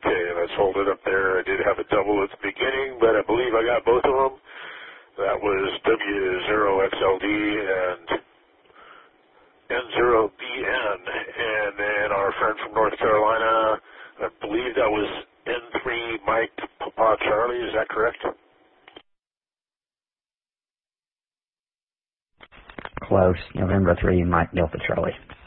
Okay, let's hold it up there. I did have a double at the beginning, but I believe I got both of them. That was W0XLD and N0BN. And then our friend from North Carolina, I believe that was N3 Mike Papa Charlie. Is that correct? Close. November 3 Mike Delta Charlie.